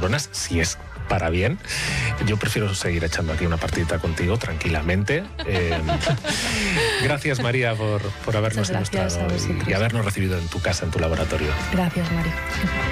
neuronas, si es para bien. Yo prefiero seguir echando aquí una partidita contigo tranquilamente. Gracias, María, por habernos ilustrado y habernos recibido en tu casa, en tu laboratorio. Gracias, Mario.